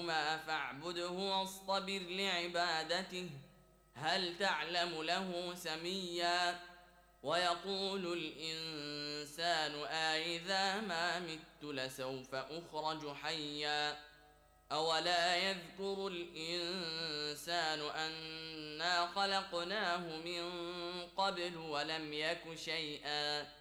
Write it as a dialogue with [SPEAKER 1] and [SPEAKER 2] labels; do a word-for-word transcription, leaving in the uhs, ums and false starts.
[SPEAKER 1] ربهما فاعبده واصطبر لعبادته هل تعلم له سميا ويقول الإنسان أإذا ما مت لسوف أخرج حيا أولا يذكر الإنسان أنا خلقناه من قبل ولم يك شيئا